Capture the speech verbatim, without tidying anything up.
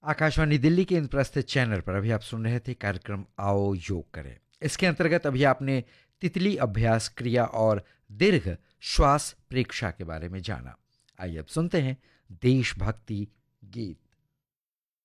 आकाशवाणी दिल्ली के इंद्रप्रस्थ चैनल पर अभी आप सुन रहे थे कार्यक्रम आओ योग करें। इसके अंतर्गत अभी आपने तितली अभ्यास क्रिया और दीर्घ श्वास प्रेक्षा के बारे में जाना। आइए अब सुनते हैं देशभक्ति गीत।